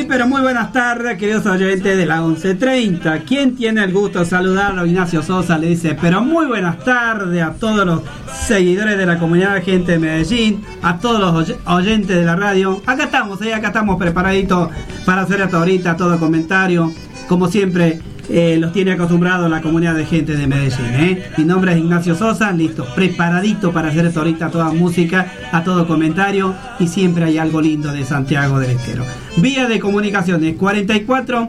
pero muy buenas tardes, queridos oyentes de la 11:30. ¿Quién tiene el gusto de saludarlo? Ignacio Sosa le dice, pero muy buenas tardes a todos los seguidores de la comunidad gente de Medellín, a todos los oyentes de la radio. Acá estamos preparaditos para hacer hasta ahorita todo comentario. Como siempre, los tiene acostumbrados la comunidad de gente de Medellín. Mi nombre es Ignacio Sosa, listo, preparadito para hacer hasta ahorita toda música, a todo comentario, y siempre hay algo lindo de Santiago del Estero. Vía de comunicaciones 44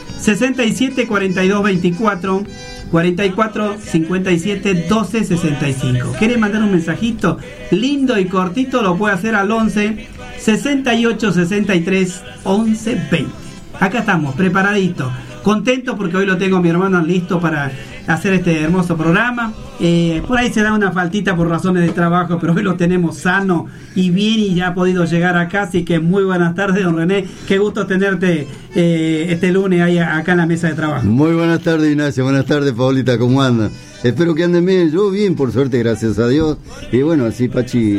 67 42 24 44 57 12 65. ¿Quiere mandar un mensajito lindo y cortito? Lo puede hacer al 11 68 63 11 20. Acá estamos, preparaditos. Contento porque hoy lo tengo a mi hermano listo para hacer este hermoso programa. Por ahí se da una faltita por razones de trabajo, pero hoy lo tenemos sano y bien y ya ha podido llegar acá. Así que muy buenas tardes, don René. Qué gusto tenerte este lunes ahí acá en la mesa de trabajo. Muy buenas tardes, Ignacio. Buenas tardes, Paulita. ¿Cómo andan? Espero que anden bien. Yo bien, por suerte, gracias a Dios. Y bueno, así Pachi,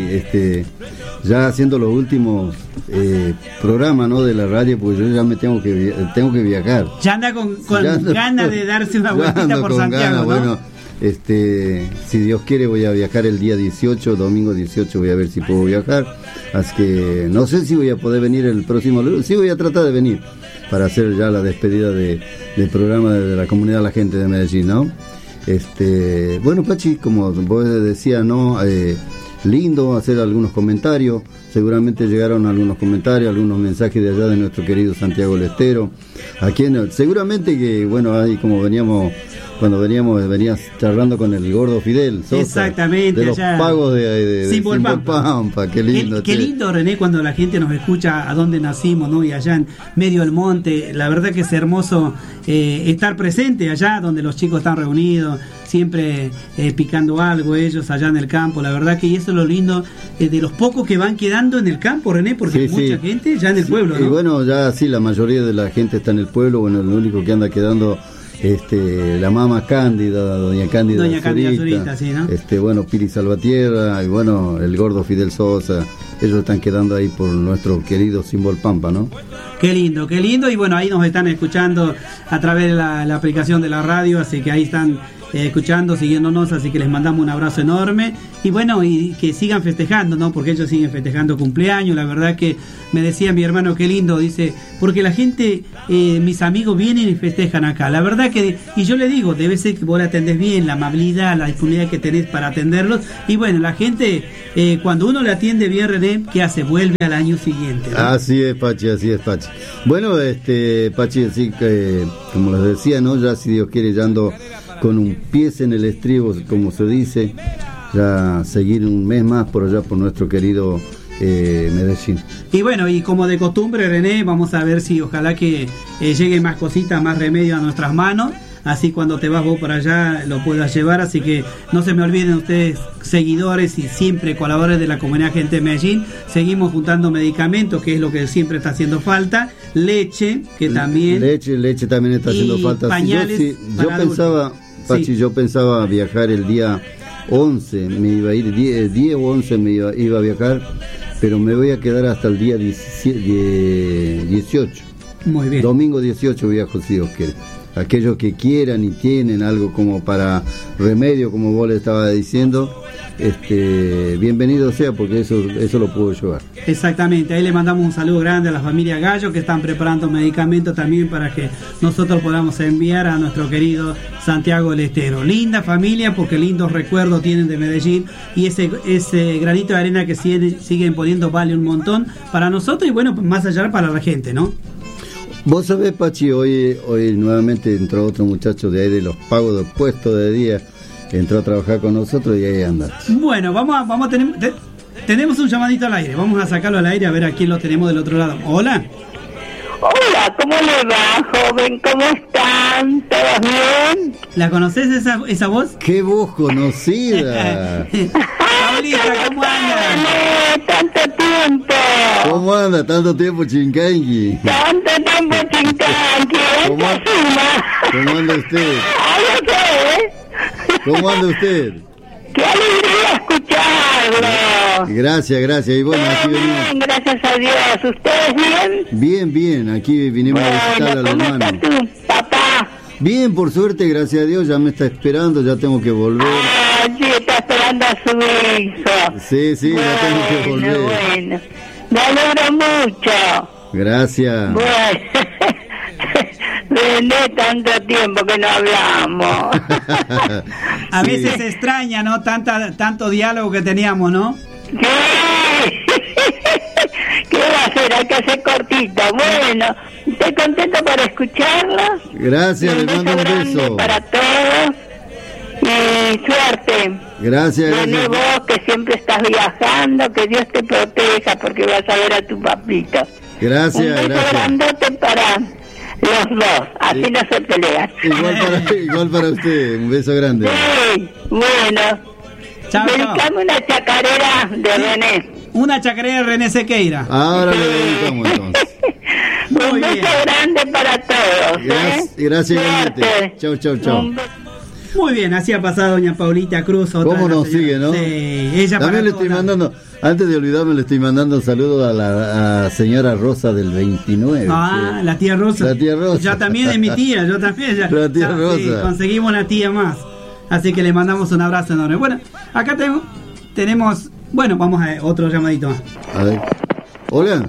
ya haciendo los últimos programas, ¿no?, de la radio, pues yo ya me tengo que viajar. Ya anda con ganas de darse una vueltita por Santiago, ¿no? Bueno, si Dios quiere voy a viajar el día 18, domingo 18, voy a ver si puedo viajar. Así que no sé si voy a poder venir el próximo lunes. Sí, voy a tratar de venir para hacer ya la despedida del programa de la comunidad de la gente de Medellín, ¿no? Bueno, Pachi, como vos decías, ¿no?, lindo hacer algunos comentarios. Seguramente llegaron algunos comentarios, algunos mensajes de allá de nuestro querido Santiago del Estero, a quien seguramente que, bueno, ahí como venías charlando con el gordo Fidel Sosa, exactamente, de los allá pagos de Simbolpampa. Qué lindo, qué lindo, René, cuando la gente nos escucha a dónde nacimos, ¿no? Y allá en medio del monte, la verdad que es hermoso estar presente allá donde los chicos están reunidos, siempre picando algo ellos allá en el campo. La verdad que eso es lo lindo de los pocos que van quedando en el campo, René, porque hay mucha gente ya en el pueblo, ¿no? Y bueno, ya sí, la mayoría de la gente está en el pueblo. Bueno, lo único que anda quedando la mamá Cándida, doña Cándida Zurita, sí, ¿no? Bueno, Piri Salvatierra, y bueno, el gordo Fidel Sosa, ellos están quedando ahí por nuestro querido Simbolpampa, ¿no? Qué lindo, y bueno, ahí nos están escuchando a través de la aplicación de la radio, así que ahí están escuchando, siguiéndonos, así que les mandamos un abrazo enorme, y bueno, y que sigan festejando, ¿no? Porque ellos siguen festejando cumpleaños. La verdad que me decía mi hermano, qué lindo, dice, porque la gente, mis amigos vienen y festejan acá. La verdad que, y yo le digo, debe ser que vos la atendés bien, la amabilidad, la disponibilidad que tenés para atenderlos, y bueno, la gente, cuando uno le atiende bien, René, ¿qué hace? Vuelve al año siguiente, ¿no? Así es, Pachi. Bueno, Pachi, así que, como les decía, ¿no? Ya si Dios quiere, ya ando con un pie en el estribo, como se dice, ya seguir un mes más por allá por nuestro querido Medellín. Y bueno, y como de costumbre, René, vamos a ver si ojalá que lleguen más cositas, más remedios a nuestras manos, así cuando te vas vos para allá lo puedas llevar. Así que no se me olviden ustedes, seguidores y siempre colaboradores de la comunidad gente de Medellín, seguimos juntando medicamentos, que es lo que siempre está haciendo falta, leche, que también leche también está haciendo falta. Pañales, yo pensaba, Pachi, sí, yo pensaba viajar el día 11, me iba a ir 10 o 11 iba a viajar, pero me voy a quedar hasta el día 18. Muy bien. Domingo 18 viajo, si Dios quiere. Aquellos que quieran y tienen algo como para remedio, como vos le estabas diciendo, bienvenido sea, porque eso lo puedo llevar. Exactamente, ahí le mandamos un saludo grande a la familia Gallo, que están preparando medicamentos también para que nosotros podamos enviar a nuestro querido Santiago del Estero. Linda familia, porque lindos recuerdos tienen de Medellín, y ese granito de arena que siguen poniendo vale un montón para nosotros, y bueno, más allá para la gente, ¿no? Vos sabés, Pachi, hoy nuevamente entró otro muchacho de ahí de los pagos de puesto de día, entró a trabajar con nosotros y ahí anda. Bueno, vamos a tener, tenemos un llamadito al aire, vamos a sacarlo al aire a ver a quién lo tenemos del otro lado. Hola. Hola, ¿cómo le va, joven? ¿Cómo están? ¿Todos bien? ¿La conoces esa voz? ¡Qué voz conocida! Paulita, ¿cómo andas? ¡Tanto tiempo! ¿Cómo anda? ¿Tanto tiempo, Chincangui? ¡Tanto tiempo, Chincangui! ¿Cómo anda usted? ¡Ay, ¿Cómo anda usted? ¡Qué alegría escuchar! Carlos. Gracias. Y bueno, aquí venimos. Bien, gracias a Dios. ¿Ustedes bien? Bien. Aquí vinimos a visitar al ¿cómo hermano. está tu papá? Bien, por suerte, gracias a Dios, ya me está esperando, ya tengo que volver. Ah, sí, está esperando a su hijo. Sí, ya tengo que volver. Bueno, me alegro mucho. Gracias. Bueno, René, tanto tiempo que no hablamos. A Sí. veces se extraña, ¿no? Tanto diálogo que teníamos, ¿no? ¿Qué? ¿Qué va a hacer? Hay que hacer cortito. Bueno, estoy contento por escucharlos. Gracias, le mando un grande beso. para todos. Y suerte. Gracias. René, vos que siempre estás viajando, que Dios te proteja porque vas a ver a tu papito. Gracias. Un beso grandote para los dos, así Sí. no se pelean. Igual para usted, un beso grande. Sí, bueno. Chao. Dedicame una chacarera de René. Una chacarera de René Sequeira. Ahora le dedicamos entonces. Muy Un beso bien. grande para todos. Gracias igualmente. Suerte. Chau. Un beso. Muy bien, así ha pasado doña Paulita Cruz. Otra ¿Cómo de las nos señoras. sigue, no? Sí, ella También le para estoy todas. mandando, antes de olvidarme, le estoy mandando un saludo a la señora Rosa del 29. Ah, sí. la tía Rosa. La tía Rosa. Ya también es mi tía, yo también. Ya, La tía ya, Rosa. sí, conseguimos una tía más. Así que le mandamos un abrazo enorme. Bueno, acá tenemos, bueno, vamos a otro llamadito más. A ver. Hola.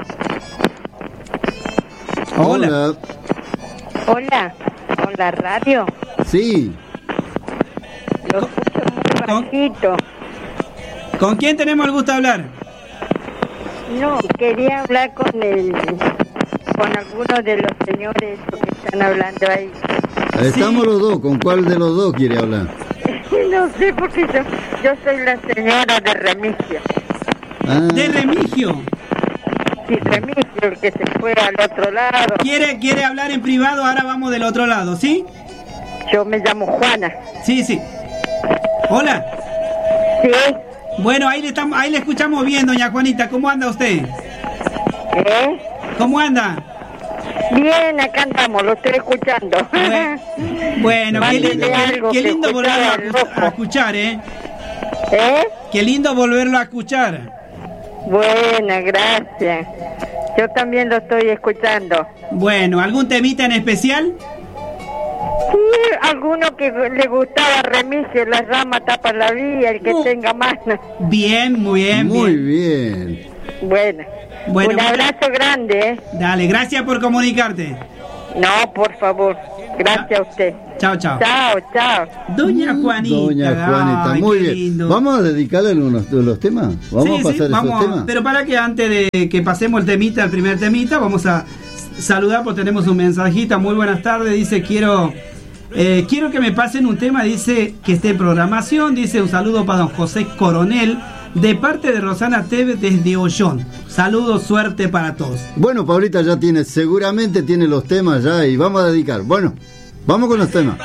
Hola. Hola, con la radio. Sí. Lo escucho muy bajito. ¿Con quién tenemos el gusto de hablar? No, quería hablar con algunos de los señores que están hablando ahí. Estamos los dos. ¿Con cuál de los dos quiere hablar? No sé, porque yo soy la señora de Remigio. Ah, De Remigio. Sí, Remigio, el que se fue al otro lado. ¿Quiere hablar en privado? Ahora vamos del otro lado, ¿sí? Yo me llamo Juana. Sí. Hola. ¿Sí? Bueno, ahí le escuchamos bien, doña Juanita. ¿Cómo anda usted? ¿Cómo anda? Bien, acá andamos, lo estoy escuchando. Bueno, Mándele algo qué que lindo volverlo escuchaba el loco. a escuchar, ¿eh? ¿Eh? Qué lindo volverlo a escuchar. Buena, gracias. Yo también lo estoy escuchando. Bueno, ¿algún temita en especial? Sí, alguno que le gustaba a Remigio, la rama tapa la vía, el que tenga más. Bien, muy bien. muy bien. bien. Bueno, Un abrazo grande, ¿eh? Dale, gracias por comunicarte. No, por favor. Gracias a usted. Chao. Chao. Doña Juanita. Doña Juanita, ay, muy qué bien. lindo. ¿Vamos a dedicarle los temas? ¿Vamos a pasar vamos, esos temas? pero para que antes de que pasemos el primer temita, vamos a saludar porque tenemos un mensajito. Muy buenas tardes, dice, quiero que me pasen un tema, dice que esté en programación, dice un saludo para don José Coronel, de parte de Rosana Tevez desde Ollón. Saludos, suerte para todos. Bueno, Paulita ya seguramente tiene los temas ya y vamos a dedicar. Bueno, vamos con los temas.